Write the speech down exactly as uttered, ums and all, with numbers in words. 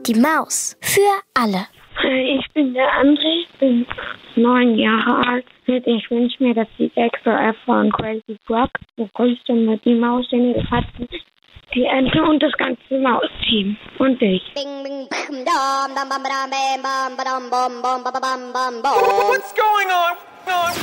Mickey Maus. Für alle. Ich bin der André, bin neun Jahre alt. Ich wünsche mir, dass die Extra F von Crazy Frog, der größte Mickey Maus, den Elefanten, die Ente und das ganze Mausteam. Und ich. What's going on?